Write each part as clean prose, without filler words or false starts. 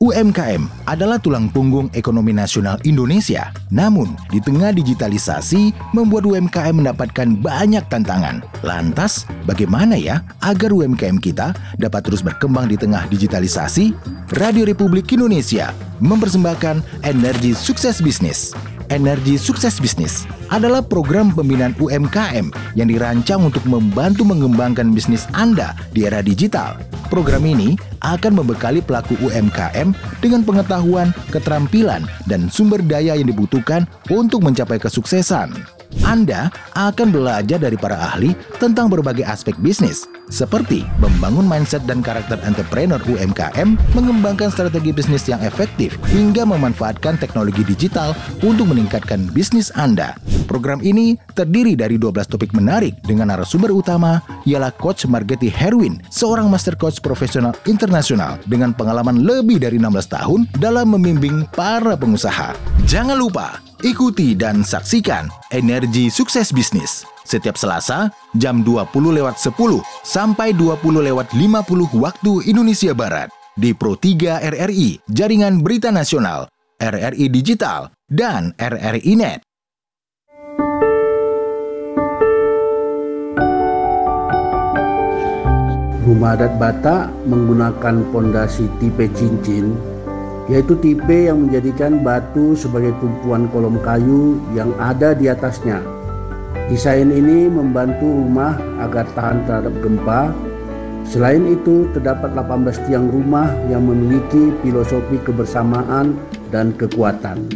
UMKM adalah tulang punggung ekonomi nasional Indonesia. Namun, di tengah digitalisasi, membuat UMKM mendapatkan banyak tantangan. Lantas, bagaimana ya agar UMKM kita dapat terus berkembang di tengah digitalisasi? Radio Republik Indonesia mempersembahkan Energi Sukses Bisnis. Energi Sukses Bisnis adalah program pembinaan UMKM yang dirancang untuk membantu mengembangkan bisnis Anda di era digital. Program ini akan membekali pelaku UMKM dengan pengetahuan, keterampilan, dan sumber daya yang dibutuhkan untuk mencapai kesuksesan. Anda akan belajar dari para ahli tentang berbagai aspek bisnis, seperti membangun mindset dan karakter entrepreneur UMKM, mengembangkan strategi bisnis yang efektif, hingga memanfaatkan teknologi digital untuk meningkatkan bisnis Anda. Program ini terdiri dari 12 topik menarik dengan narasumber utama ialah Coach Margeti Herwin, seorang master coach profesional internasional dengan pengalaman lebih dari 16 tahun dalam membimbing para pengusaha. Jangan lupa, ikuti dan saksikan Energi Sukses Bisnis setiap Selasa jam 20.10 sampai 20.50 waktu Indonesia Barat di Pro 3 RRI, Jaringan Berita Nasional, RRI Digital, dan RRI Net. Rumah adat Batak menggunakan pondasi tipe cincin, yaitu tipe yang menjadikan batu sebagai tumpuan kolom kayu yang ada di atasnya. Desain ini membantu rumah agar tahan terhadap gempa. Selain itu, terdapat 18 tiang rumah yang memiliki filosofi kebersamaan dan kekuatan.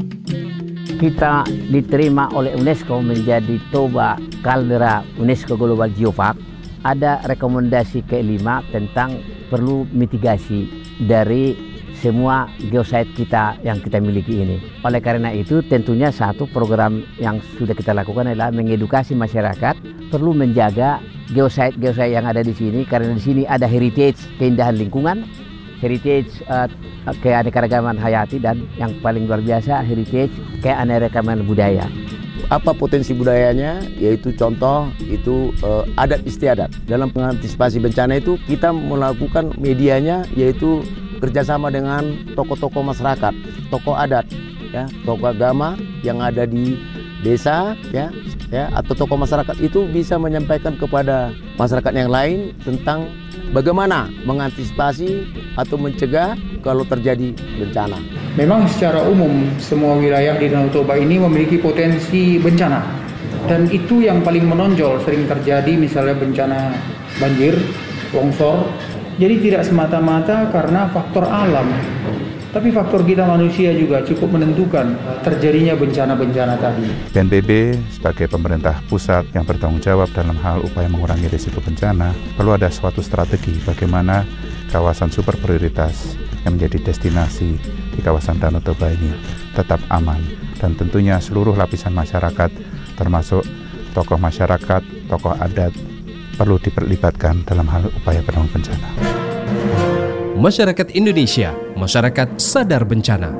Kita diterima oleh UNESCO menjadi Toba Caldera UNESCO Global Geopark. Ada rekomendasi kelima tentang perlu mitigasi dari semua geosite kita yang kita miliki ini. Oleh karena itu, tentunya satu program yang sudah kita lakukan adalah mengedukasi masyarakat perlu menjaga geosite yang ada di sini, karena di sini ada heritage keindahan lingkungan, heritage keanekaragaman hayati, dan yang paling luar biasa heritage keanekaragaman budaya. Apa potensi budayanya? Yaitu contoh itu adat istiadat. Dalam mengantisipasi bencana itu kita melakukan medianya yaitu kerjasama dengan tokoh-tokoh masyarakat, tokoh adat, ya, tokoh agama yang ada di desa, ya, atau tokoh masyarakat itu bisa menyampaikan kepada masyarakat yang lain tentang bagaimana mengantisipasi atau mencegah kalau terjadi bencana. Memang secara umum semua wilayah di Danau Toba ini memiliki potensi bencana, dan itu yang paling menonjol sering terjadi, misalnya bencana banjir, longsor. Jadi tidak semata-mata karena faktor alam, tapi faktor kita manusia juga cukup menentukan terjadinya bencana-bencana tadi. BNPB sebagai pemerintah pusat yang bertanggung jawab dalam hal upaya mengurangi risiko bencana, perlu ada suatu strategi bagaimana kawasan super prioritas yang menjadi destinasi di kawasan Danau Toba ini tetap aman, dan tentunya seluruh lapisan masyarakat termasuk tokoh masyarakat, tokoh adat perlu diperlibatkan dalam hal upaya penanggulangan bencana. Masyarakat Indonesia, masyarakat sadar bencana.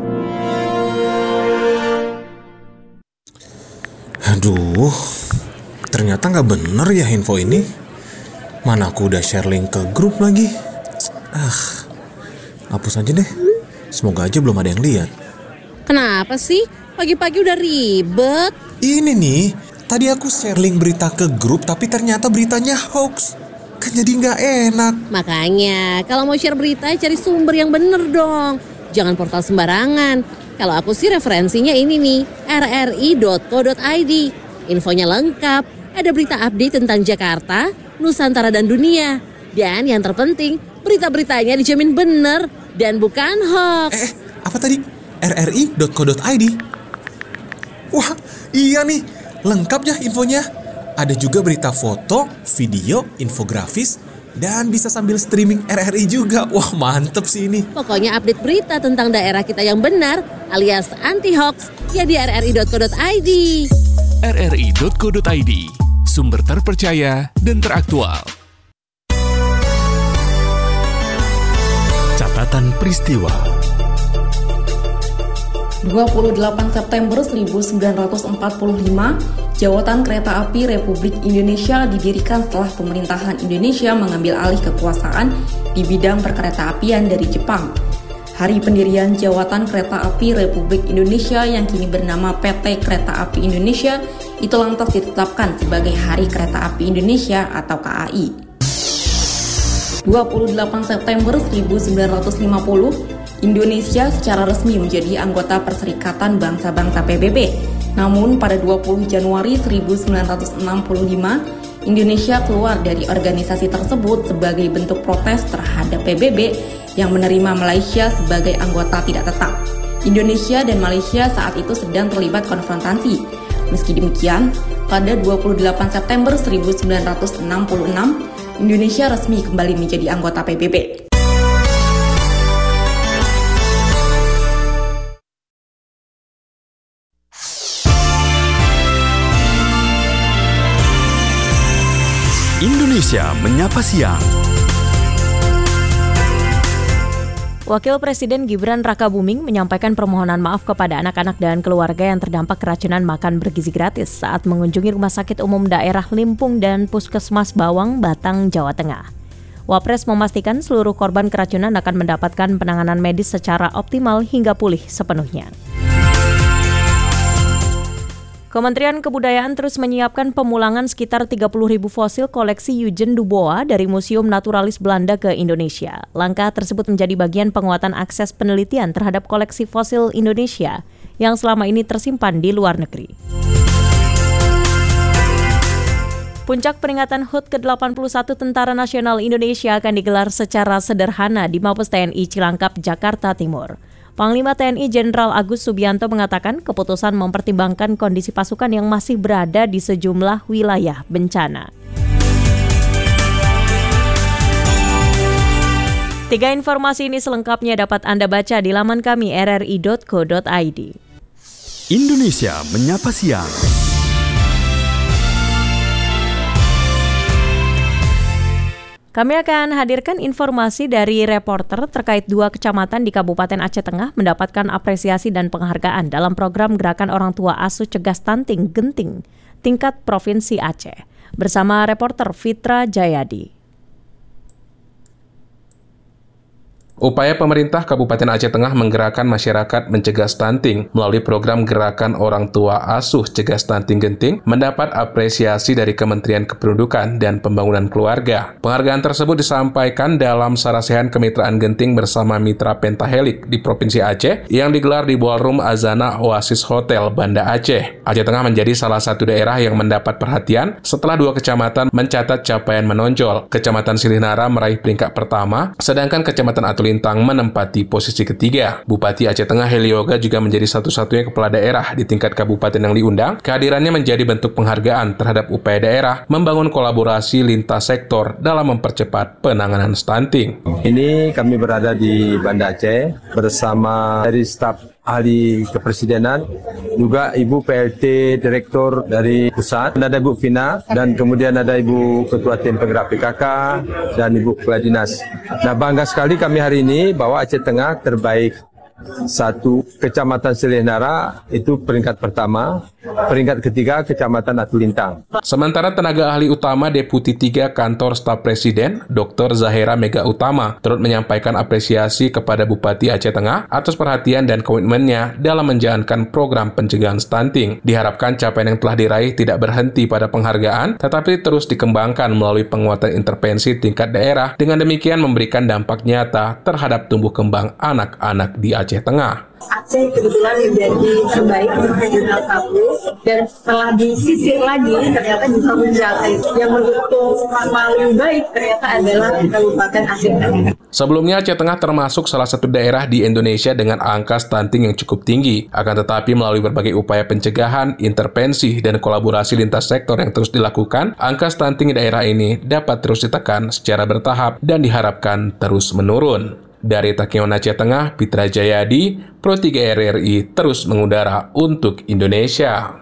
Aduh, ternyata nggak bener ya info ini. Mana aku udah share link ke grup lagi. Hapus aja deh. Semoga aja belum ada yang lihat. Kenapa sih? Pagi-pagi udah ribet. Ini nih, tadi aku share link berita ke grup tapi ternyata beritanya hoax. Kan jadi nggak enak. Makanya, kalau mau share berita cari sumber yang bener dong. Jangan portal sembarangan. Kalau aku sih referensinya ini nih, rri.co.id. Infonya lengkap, ada berita update tentang Jakarta, Nusantara, dan dunia. Dan yang terpenting, berita-beritanya dijamin bener dan bukan hoax. Apa tadi? rri.co.id? Wah, iya nih, lengkap ya infonya. Ada juga berita foto, video, infografis, dan bisa sambil streaming RRI juga. Wah, mantep sih ini. Pokoknya update berita tentang daerah kita yang benar alias anti-hoax ya di rri.co.id. rri.co.id, sumber terpercaya dan teraktual. Catatan peristiwa 28 September 1945, Jawatan Kereta Api Republik Indonesia didirikan setelah pemerintahan Indonesia mengambil alih kekuasaan di bidang perkeretaapian dari Jepang. Hari pendirian Jawatan Kereta Api Republik Indonesia yang kini bernama PT Kereta Api Indonesia itu lantas ditetapkan sebagai Hari Kereta Api Indonesia atau KAI. 28 September 1950, Indonesia secara resmi menjadi anggota Perserikatan Bangsa-Bangsa PBB. Namun pada 20 Januari 1965, Indonesia keluar dari organisasi tersebut sebagai bentuk protes terhadap PBB yang menerima Malaysia sebagai anggota tidak tetap. Indonesia dan Malaysia saat itu sedang terlibat konfrontasi. Meski demikian, pada 28 September 1966, Indonesia resmi kembali menjadi anggota PBB. Indonesia Menyapa Siang. Wakil Presiden Gibran Rakabuming menyampaikan permohonan maaf kepada anak-anak dan keluarga yang terdampak keracunan makan bergizi gratis saat mengunjungi Rumah Sakit Umum Daerah Limpung dan Puskesmas Bawang, Batang, Jawa Tengah. Wapres memastikan seluruh korban keracunan akan mendapatkan penanganan medis secara optimal hingga pulih sepenuhnya. Kementerian Kebudayaan terus menyiapkan pemulangan sekitar 30.000 fosil koleksi Eugen Dubois dari Museum Naturalis Belanda ke Indonesia. Langkah tersebut menjadi bagian penguatan akses penelitian terhadap koleksi fosil Indonesia yang selama ini tersimpan di luar negeri. Puncak peringatan HUT ke-81 Tentara Nasional Indonesia akan digelar secara sederhana di Mabes TNI Cilangkap, Jakarta Timur. Panglima TNI Jenderal Agus Subianto mengatakan keputusan mempertimbangkan kondisi pasukan yang masih berada di sejumlah wilayah bencana. 3 informasi ini selengkapnya dapat Anda baca di laman kami rri.co.id. Indonesia Menyapa Siang. Kami akan hadirkan informasi dari reporter terkait 2 kecamatan di Kabupaten Aceh Tengah mendapatkan apresiasi dan penghargaan dalam program Gerakan Orang Tua Asuh Cegah Stunting Genting tingkat Provinsi Aceh. Bersama reporter Fitra Jayadi. Upaya pemerintah Kabupaten Aceh Tengah menggerakkan masyarakat mencegah stunting melalui program Gerakan Orang Tua Asuh Cegah Stunting Genting mendapat apresiasi dari Kementerian Kependudukan dan Pembangunan Keluarga. Penghargaan tersebut disampaikan dalam sarasehan kemitraan Genting bersama mitra Pentahelix di Provinsi Aceh yang digelar di Ballroom Azana Oasis Hotel, Banda Aceh. Aceh Tengah menjadi salah satu daerah yang mendapat perhatian setelah 2 kecamatan mencatat capaian menonjol. Kecamatan Silihnara meraih peringkat pertama, sedangkan Kecamatan Atulintang menempati posisi ketiga. Bupati Aceh Tengah Heli Yoga juga menjadi satu-satunya kepala daerah di tingkat kabupaten yang diundang. Kehadirannya menjadi bentuk penghargaan terhadap upaya daerah membangun kolaborasi lintas sektor dalam mempercepat penanganan stunting. Ini kami berada di Banda Aceh bersama dari staf ahli kepresidenan, juga Ibu PLT Direktur dari pusat, ada Ibu Vina, dan kemudian ada Ibu Ketua Tim Penggerak PKK, dan Ibu Kepala Dinas. Nah, bangga sekali kami hari ini bahwa Aceh Tengah terbaik 1 Kecamatan Silihnara itu peringkat pertama, peringkat ketiga Kecamatan Atulintang. Sementara tenaga ahli utama Deputi 3 Kantor Staf Presiden, Dr. Zahera Mega Utama, turut menyampaikan apresiasi kepada Bupati Aceh Tengah atas perhatian dan komitmennya dalam menjalankan program pencegahan stunting. Diharapkan capaian yang telah diraih tidak berhenti pada penghargaan, tetapi terus dikembangkan melalui penguatan intervensi tingkat daerah, dengan demikian memberikan dampak nyata terhadap tumbuh kembang anak-anak di Aceh Tengah. Aceh kebetulan menjadi terbaik untuk regional 1 dan setelah disisir lagi ternyata bisa menjaga yang mendukung paling baik ternyata adalah Kabupaten Aceh Tengah. Sebelumnya Aceh Tengah termasuk salah satu daerah di Indonesia dengan angka stunting yang cukup tinggi. Akan tetapi melalui berbagai upaya pencegahan, intervensi, dan kolaborasi lintas sektor yang terus dilakukan, angka stunting di daerah ini dapat terus ditekan secara bertahap dan diharapkan terus menurun. Dari Takengon Aceh Tengah, Fitra Jayadi, Pro 3 RRI terus mengudara untuk Indonesia.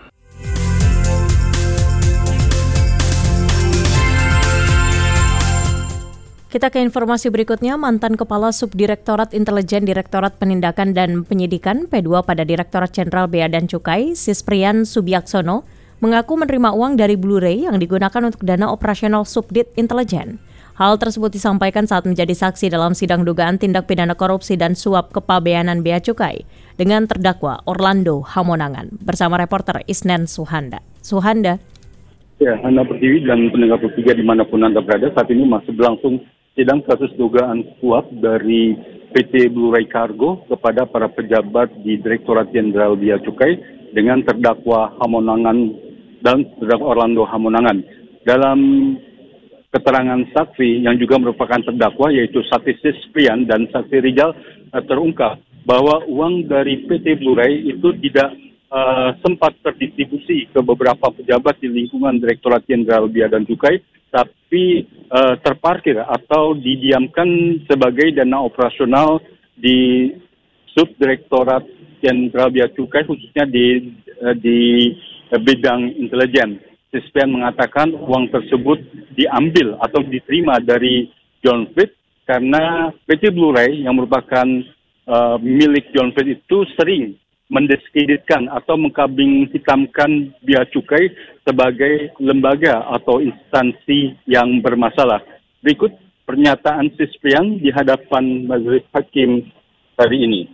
Kita ke informasi berikutnya. Mantan Kepala Subdirektorat Intelijen Direktorat Penindakan dan Penyidikan P2 pada Direktorat Jenderal Bea dan Cukai, Sisprian Subiaksono, mengaku menerima uang dari Blu-ray yang digunakan untuk dana operasional Subdit Intelijen. Hal tersebut disampaikan saat menjadi saksi dalam sidang dugaan tindak pidana korupsi dan suap kepabeanan Bea Cukai dengan terdakwa Orlando Hamonangan. Bersama reporter Isnen Suhanda. Ya, Anda Pertiwi dan pendengar Pertiga dimanapun Anda berada, saat ini masih berlangsung sidang kasus dugaan suap dari PT Blu-ray Cargo kepada para pejabat di Direktorat Jenderal Bea Cukai dengan terdakwa Hamonangan dan terdakwa Orlando Hamonangan. Dalam keterangan saksi yang juga merupakan terdakwa yaitu Saksi Sisprian dan Saksi Rijal terungkap bahwa uang dari PT Blu-ray itu tidak sempat terdistribusi ke beberapa pejabat di lingkungan Direktorat Jenderal Bea dan Cukai, tapi terparkir atau didiamkan sebagai dana operasional di Subdirektorat Jenderal Bea Cukai, khususnya di bidang intelijen. Sisprian mengatakan uang tersebut diambil atau diterima dari John Fried karena PT Blu-ray yang merupakan milik John Fried itu sering mendiskreditkan atau mengkambing hitamkan Bea Cukai sebagai lembaga atau instansi yang bermasalah. Berikut pernyataan Sisprian di hadapan majelis hakim hari ini.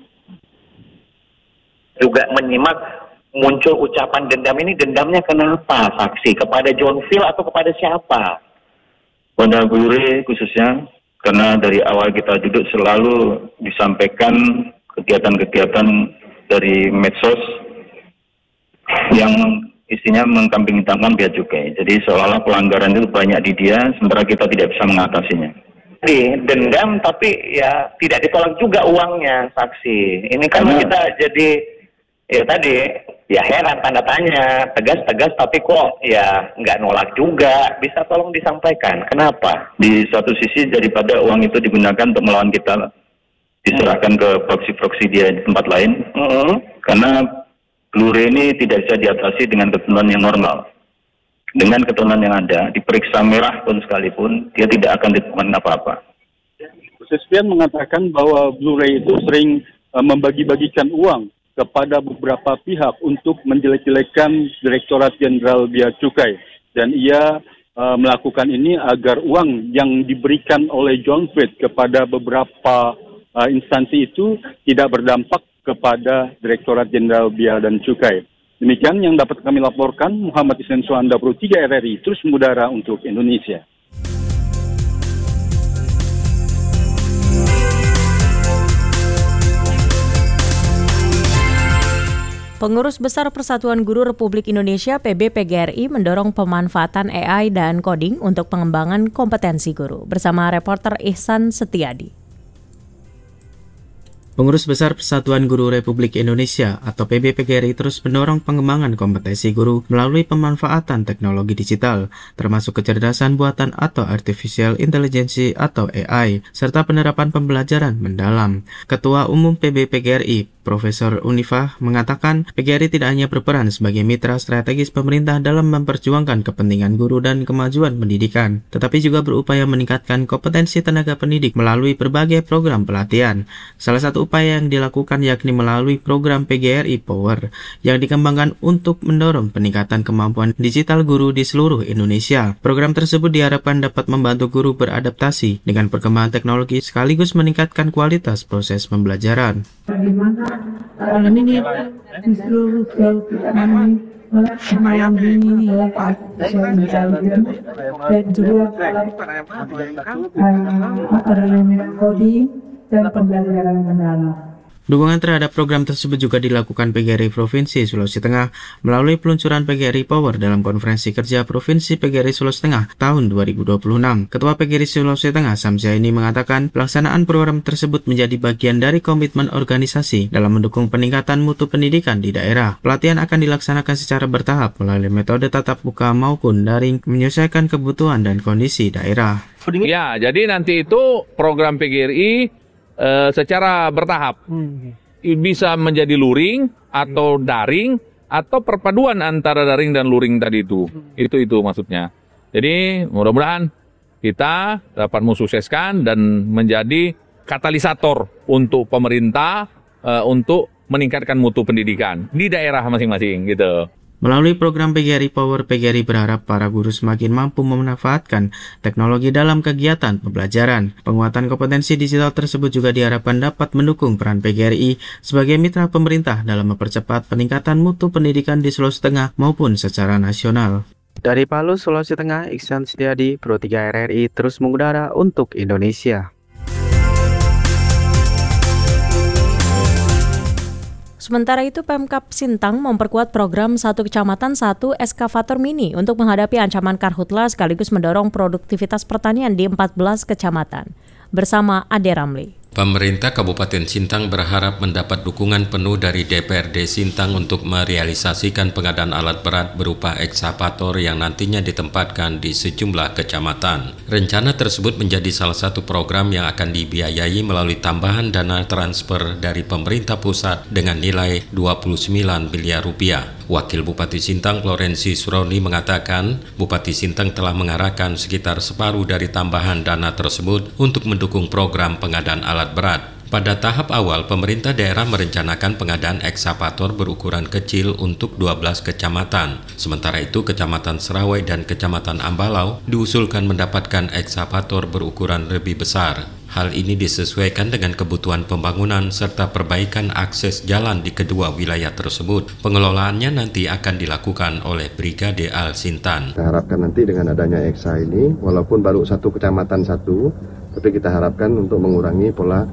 Juga menyimak muncul ucapan dendam ini, dendamnya kenapa saksi? Kepada John Phil atau kepada siapa? Pada Blu-ray khususnya, karena dari awal kita duduk selalu disampaikan kegiatan-kegiatan dari medsos yang isinya mengkambing hitamkan Bea Cukai. Jadi seolah-olah pelanggaran itu banyak di dia, sementara kita tidak bisa mengatasinya. Jadi dendam, tapi ya tidak ditolak juga uangnya saksi. Ini kan kita jadi ya tadi ya heran, tanda tanya, tegas tapi kok ya nggak nolak juga. Bisa tolong disampaikan kenapa? Di satu sisi daripada uang itu digunakan untuk melawan kita, diserahkan ke proksi-proksi dia di tempat lain, karena Blu-ray ini tidak bisa diatasi dengan ketentuan yang normal. Dengan ketentuan yang ada, diperiksa merah pun sekalipun, dia tidak akan ditemukan apa-apa. Sisprian mengatakan bahwa Blu-ray itu sering membagi-bagikan uang kepada beberapa pihak untuk menjelek-jelekan Direktorat Jenderal Bea Cukai. Dan ia melakukan ini agar uang yang diberikan oleh John Fried kepada beberapa instansi itu tidak berdampak kepada Direktorat Jenderal Bea dan Cukai. Demikian yang dapat kami laporkan. Muhammad Isnen Suhanda, Pro 3 RRI, terus mengudara untuk Indonesia. Pengurus Besar Persatuan Guru Republik Indonesia (PB-PGRI) mendorong pemanfaatan AI dan coding untuk pengembangan kompetensi guru. Bersama reporter Ihsan Setiadi. Pengurus Besar Persatuan Guru Republik Indonesia atau PB-PGRI terus mendorong pengembangan kompetensi guru melalui pemanfaatan teknologi digital, termasuk kecerdasan buatan atau artificial intelligence atau AI, serta penerapan pembelajaran mendalam. Ketua Umum PB-PGRI, Profesor Unifah, mengatakan PGRI tidak hanya berperan sebagai mitra strategis pemerintah dalam memperjuangkan kepentingan guru dan kemajuan pendidikan, tetapi juga berupaya meningkatkan kompetensi tenaga pendidik melalui berbagai program pelatihan. Salah satu upaya yang dilakukan yakni melalui program PGRI Power yang dikembangkan untuk mendorong peningkatan kemampuan digital guru di seluruh Indonesia. Program tersebut diharapkan dapat membantu guru beradaptasi dengan perkembangan teknologi sekaligus meningkatkan kualitas proses pembelajaran. Bagaimana ini di seluruh kami mengambil artificial intelligence dan juga coding dan pembelajaran mendalam. Dukungan terhadap program tersebut juga dilakukan PGRI Provinsi Sulawesi Tengah melalui peluncuran PGRI Power dalam Konferensi Kerja Provinsi PGRI Sulawesi Tengah tahun 2026. Ketua PGRI Sulawesi Tengah Samsiaini mengatakan pelaksanaan program tersebut menjadi bagian dari komitmen organisasi dalam mendukung peningkatan mutu pendidikan di daerah. Pelatihan akan dilaksanakan secara bertahap melalui metode tatap muka maupun daring menyesuaikan kebutuhan dan kondisi daerah. Ya, jadi nanti itu program PGRI secara bertahap bisa menjadi luring atau daring atau perpaduan antara daring dan luring tadi itu maksudnya. Jadi mudah-mudahan kita dapat mensukseskan dan menjadi katalisator untuk pemerintah untuk meningkatkan mutu pendidikan di daerah masing-masing gitu. Melalui program PGRI Power, PGRI berharap para guru semakin mampu memanfaatkan teknologi dalam kegiatan pembelajaran. Penguatan kompetensi digital tersebut juga diharapkan dapat mendukung peran PGRI sebagai mitra pemerintah dalam mempercepat peningkatan mutu pendidikan di Sulawesi Tengah maupun secara nasional. Dari Palu, Sulawesi Tengah, Iksan Setiadi, Pro 3 RRI terus mengudara untuk Indonesia. Sementara itu, Pemkab Sintang memperkuat program Satu Kecamatan Satu Eskavator Mini untuk menghadapi ancaman karhutla sekaligus mendorong produktivitas pertanian di 14 kecamatan. Bersama Ade Ramli. Pemerintah Kabupaten Sintang berharap mendapat dukungan penuh dari DPRD Sintang untuk merealisasikan pengadaan alat berat berupa ekskavator yang nantinya ditempatkan di sejumlah kecamatan. Rencana tersebut menjadi salah satu program yang akan dibiayai melalui tambahan dana transfer dari pemerintah pusat dengan nilai 29 miliar rupiah. Wakil Bupati Sintang Florensi Suroni mengatakan, Bupati Sintang telah mengarahkan sekitar separuh dari tambahan dana tersebut untuk mendukung program pengadaan alat berat. Pada tahap awal, pemerintah daerah merencanakan pengadaan ekskavator berukuran kecil untuk 12 kecamatan. Sementara itu, Kecamatan Serawai dan Kecamatan Ambalau diusulkan mendapatkan ekskavator berukuran lebih besar. Hal ini disesuaikan dengan kebutuhan pembangunan serta perbaikan akses jalan di kedua wilayah tersebut. Pengelolaannya nanti akan dilakukan oleh Brigade Al Sintan. Kita harapkan nanti dengan adanya EKSA ini, walaupun baru satu kecamatan satu, tapi kita harapkan untuk mengurangi pola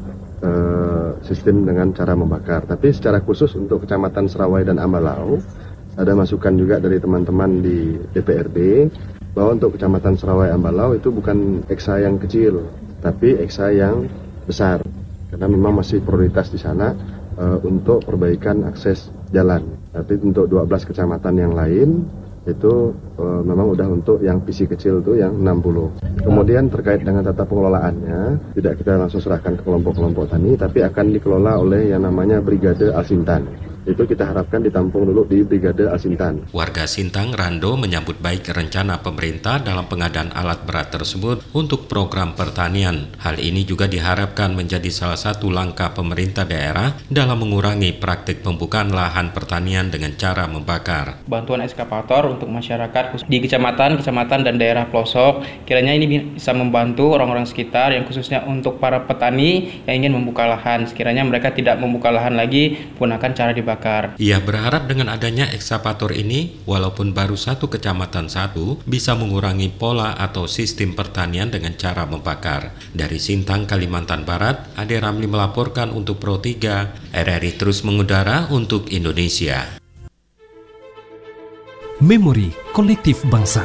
sistem dengan cara membakar. Tapi secara khusus untuk Kecamatan Serawai dan Ambalau, ada masukan juga dari teman-teman di DPRD bahwa untuk Kecamatan Serawai Ambalau itu bukan EKSA yang kecil, tapi EKSA yang besar, karena memang masih prioritas di sana untuk perbaikan akses jalan. Tapi untuk 12 kecamatan yang lain itu memang udah untuk yang PC kecil itu yang 60. Kemudian terkait dengan tata pengelolaannya, tidak kita langsung serahkan ke kelompok-kelompok tani, tapi akan dikelola oleh yang namanya Brigade Al Sintan. Itu kita harapkan ditampung dulu di Brigade Al Sintan. Warga Sintang Rando menyambut baik rencana pemerintah dalam pengadaan alat berat tersebut untuk program pertanian. Hal ini juga diharapkan menjadi salah satu langkah pemerintah daerah dalam mengurangi praktik pembukaan lahan pertanian dengan cara membakar. Bantuan ekskavator untuk masyarakat di kecamatan dan daerah pelosok, kiranya ini bisa membantu orang-orang sekitar yang khususnya untuk para petani yang ingin membuka lahan. Sekiranya mereka tidak membuka lahan lagi, gunakan cara dibakar. Ia berharap dengan adanya ekskavator ini, walaupun baru satu kecamatan satu, bisa mengurangi pola atau sistem pertanian dengan cara membakar. Dari Sintang, Kalimantan Barat, Ade Ramli melaporkan untuk Pro 3, RRI terus mengudara untuk Indonesia. Memori Kolektif Bangsa.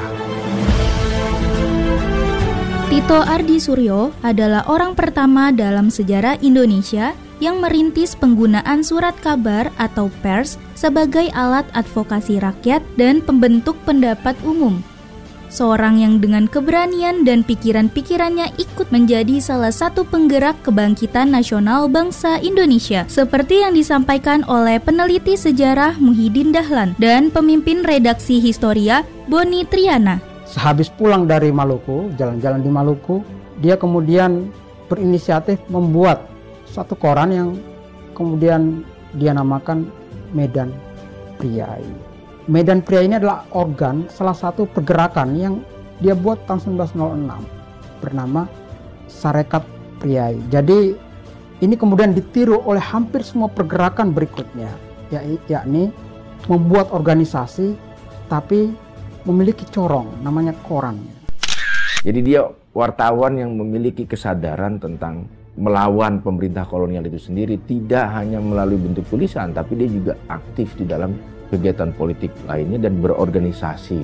Tito Ardi Suryo adalah orang pertama dalam sejarah Indonesia yang merintis penggunaan surat kabar atau pers sebagai alat advokasi rakyat dan pembentuk pendapat umum. Seorang yang dengan keberanian dan pikiran-pikirannya ikut menjadi salah satu penggerak kebangkitan nasional bangsa Indonesia, seperti yang disampaikan oleh peneliti sejarah Muhyiddin Dahlan dan pemimpin redaksi Historia Boni Triana. Sehabis pulang dari Maluku, jalan-jalan di Maluku, dia kemudian berinisiatif membuat satu koran yang kemudian dia namakan Medan Priai. Medan Priai ini adalah organ salah satu pergerakan yang dia buat tahun 1906 bernama Sarekat Priai. Jadi ini kemudian ditiru oleh hampir semua pergerakan berikutnya, yakni membuat organisasi tapi memiliki corong, namanya koran. Jadi dia wartawan yang memiliki kesadaran tentang melawan pemerintah kolonial itu sendiri, tidak hanya melalui bentuk tulisan, tapi dia juga aktif di dalam kegiatan politik lainnya dan berorganisasi.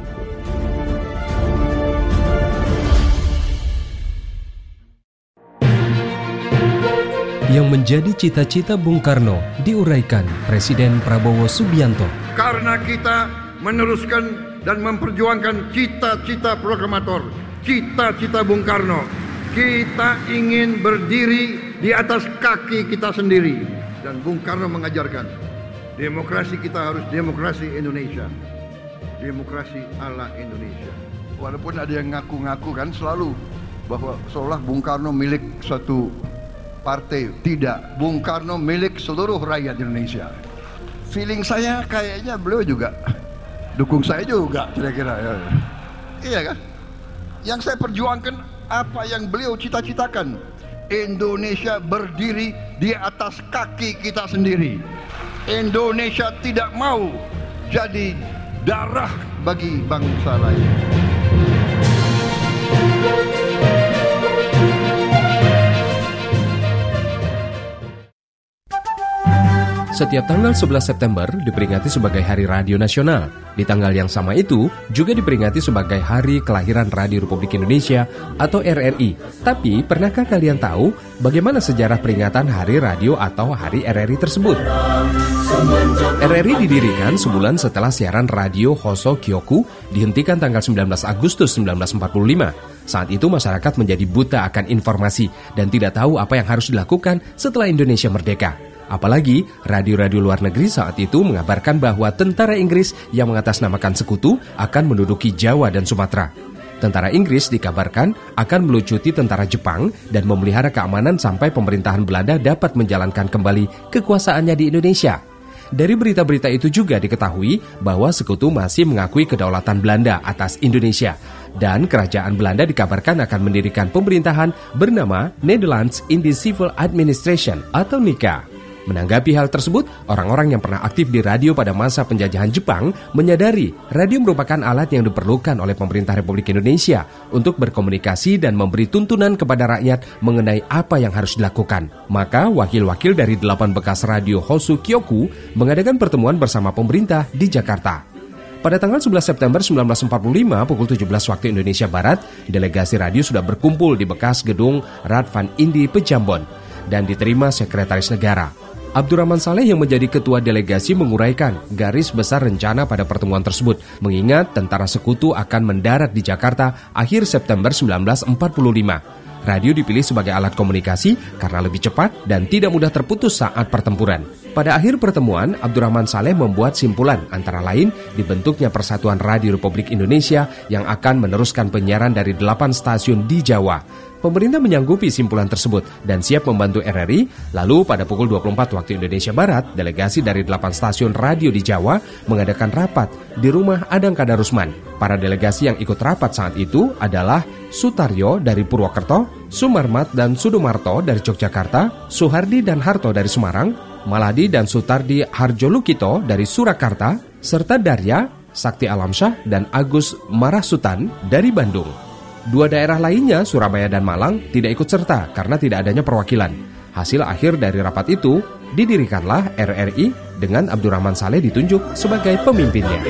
Yang menjadi cita-cita Bung Karno diuraikan Presiden Prabowo Subianto. Karena kita meneruskan dan memperjuangkan cita-cita proklamator, cita-cita Bung Karno. Kita ingin berdiri di atas kaki kita sendiri. Dan Bung Karno mengajarkan, demokrasi kita harus demokrasi Indonesia. Demokrasi ala Indonesia. Walaupun ada yang ngaku-ngaku kan selalu bahwa seolah Bung Karno milik suatu partai. Tidak, Bung Karno milik seluruh rakyat Indonesia. Feeling saya kayaknya beliau juga dukung saya juga kira-kira ya. Iya kan? Yang saya perjuangkan apa yang beliau cita-citakan. Indonesia berdiri di atas kaki kita sendiri. Indonesia tidak mau jadi darah bagi bangsa lain. Setiap tanggal 11 September diperingati sebagai Hari Radio Nasional. Di tanggal yang sama itu juga diperingati sebagai Hari Kelahiran Radio Republik Indonesia atau RRI. Tapi pernahkah kalian tahu bagaimana sejarah peringatan Hari Radio atau Hari RRI tersebut? RRI didirikan sebulan setelah siaran radio Hoso Kyoku dihentikan tanggal 19 Agustus 1945. Saat itu masyarakat menjadi buta akan informasi dan tidak tahu apa yang harus dilakukan setelah Indonesia merdeka. Apalagi radio-radio luar negeri saat itu mengabarkan bahwa tentara Inggris yang mengatasnamakan sekutu akan menduduki Jawa dan Sumatera. Tentara Inggris dikabarkan akan melucuti tentara Jepang dan memelihara keamanan sampai pemerintahan Belanda dapat menjalankan kembali kekuasaannya di Indonesia. Dari berita-berita itu juga diketahui bahwa sekutu masih mengakui kedaulatan Belanda atas Indonesia. Dan kerajaan Belanda dikabarkan akan mendirikan pemerintahan bernama Netherlands Indian Civil Administration atau NICA. Menanggapi hal tersebut, orang-orang yang pernah aktif di radio pada masa penjajahan Jepang menyadari radio merupakan alat yang diperlukan oleh pemerintah Republik Indonesia untuk berkomunikasi dan memberi tuntunan kepada rakyat mengenai apa yang harus dilakukan. Maka wakil-wakil dari 8 bekas radio Hoso Kyoku mengadakan pertemuan bersama pemerintah di Jakarta. Pada tanggal 11 September 1945 pukul 17 waktu Indonesia Barat, delegasi radio sudah berkumpul di bekas gedung Radvan Indi Pejambon dan diterima Sekretaris Negara. Abdurrahman Saleh yang menjadi ketua delegasi menguraikan garis besar rencana pada pertemuan tersebut, mengingat tentara sekutu akan mendarat di Jakarta akhir September 1945. Radio dipilih sebagai alat komunikasi karena lebih cepat dan tidak mudah terputus saat pertempuran. Pada akhir pertemuan, Abdurrahman Saleh membuat simpulan antara lain dibentuknya Persatuan Radio Republik Indonesia yang akan meneruskan penyiaran dari 8 stasiun di Jawa. Pemerintah menyanggupi simpulan tersebut dan siap membantu RRI. Lalu pada pukul 24 waktu Indonesia Barat, delegasi dari 8 stasiun radio di Jawa mengadakan rapat di rumah Adang Kadarusman. Para delegasi yang ikut rapat saat itu adalah Sutaryo dari Purwokerto, Sumarmat dan Sudumarto dari Yogyakarta, Suhardi dan Harto dari Semarang, Maladi dan Sutardi Harjolukito dari Surakarta, serta Darya, Sakti Alamsyah dan Agus Marasutan dari Bandung. 2 daerah lainnya, Surabaya dan Malang, tidak ikut serta karena tidak adanya perwakilan. Hasil akhir dari rapat itu, didirikanlah RRI dengan Abdurrahman Saleh ditunjuk sebagai pemimpinnya.